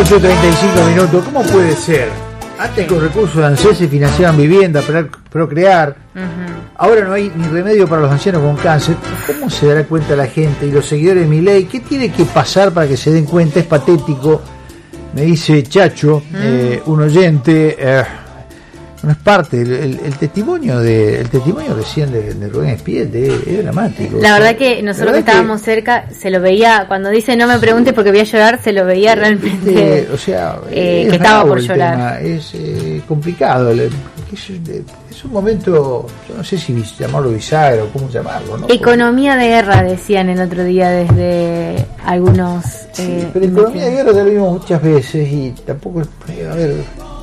8:35 minutos. ¿Cómo puede ser? Antes con recursos de ANSES se financiaban viviendas para procrear. Ahora no hay ni remedio para los ancianos con cáncer. ¿Cómo se dará cuenta la gente y los seguidores de Milei? ¿Qué tiene que pasar para que se den cuenta? Es patético. Me dice Chacho, un oyente. No es parte, el testimonio recién de Rubén Espiete es dramático. La verdad que nosotros que estábamos cerca se lo veía, cuando dice no me preguntes porque voy a llorar, se lo veía realmente que estaba por llorar. Es complicado, es un momento, yo no sé si llamarlo bisagra o cómo llamarlo, ¿no? Economía de guerra, decían el otro día desde algunos... Sí, pero economía de guerra ya lo vimos muchas veces y tampoco, a ver...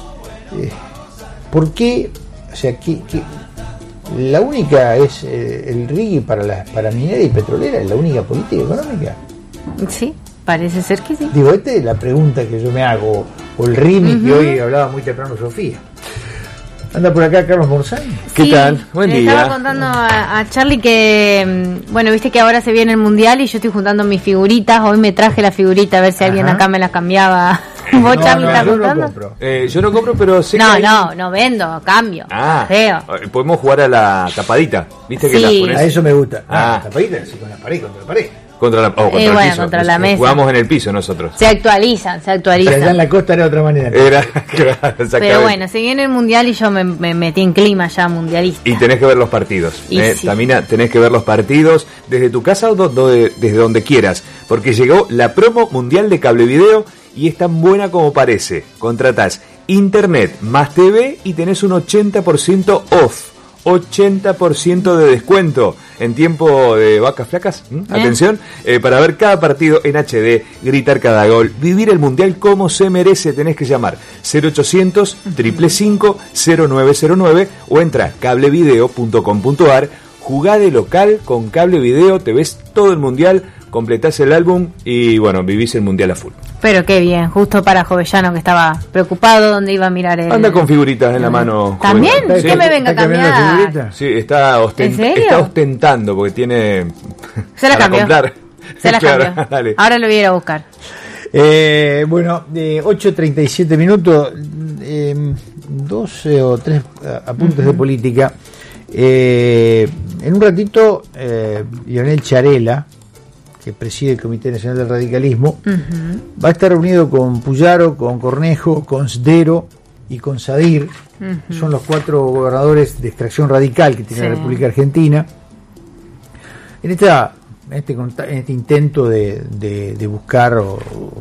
¿Por qué? O sea, que la única es el RIGI para minera y petrolera, es la única política económica. Sí, parece ser que sí. Digo, esta es la pregunta que yo me hago, o el RIMI que hoy hablaba muy temprano Sofía. Anda por acá Carlos Morzán. ¿Qué tal? Buen día. Estaba contando a Charlie que, bueno, viste que ahora se viene el Mundial y yo estoy juntando mis figuritas. Hoy me traje la figurita a ver si alguien acá me las cambiaba. ¿Vos, Charlie, estás juntando? Yo no compro, pero sé que no vendo, cambio. Feo. Podemos jugar a la tapadita. ¿Viste que las pones? A eso me gusta. La tapadita, sí, con la pared, contra la pared. Contra el piso. Contra la mesa. Jugamos en el piso nosotros. Se actualizan. Pero allá en la costa era de otra manera. Pero bueno, se viene el Mundial y yo me metí en clima ya mundialista. Y tenés que ver los partidos. Sí. Tamina, tenés que ver los partidos desde tu casa o desde donde quieras. Porque llegó la promo mundial de cable video y es tan buena como parece. Contratás internet más TV y tenés un 80% off. 80% de descuento en tiempo de vacas flacas. Atención, para ver cada partido en HD, gritar cada gol, vivir el mundial como se merece. Tenés que llamar 0800 555 0909 o entra a cablevideo.com.ar. Jugá de local con Cable Video, te ves todo el mundial, completás el álbum y bueno, vivís el mundial a full. Pero qué bien, justo para Jovellano que estaba preocupado dónde iba a mirar él. Anda con figuritas en la mano. ¿También? Sí. ¿Qué me venga a cambiar? Sí, está ostentando porque tiene se la para cambió. Comprar. Se la claro, cambió. Dale. Ahora lo voy a ir a buscar. Bueno, 8:37 minutos, 12 o 3 apuntes de política. En un ratito, Lionel Charela, que preside el Comité Nacional del Radicalismo, va a estar reunido con Puyaro, con Cornejo, con Sdero y con Sadir. Son los 4 gobernadores de extracción radical que tiene la República Argentina. En este intento de buscar o